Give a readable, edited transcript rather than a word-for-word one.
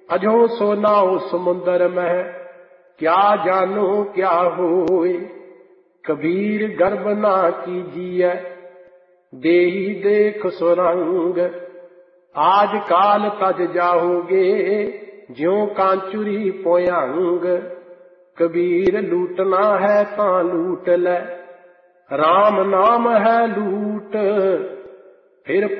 अजो सो नाव समुंदर में, क्या जानो क्या होए। कबीर गर्व ना कीजिए, देही देख सुरंग। आज काल तज जाओगे, ज्यों कांचुरी पोयांग। कबीर लूटना है तां लूट ले, राम नाम है लूट। फिर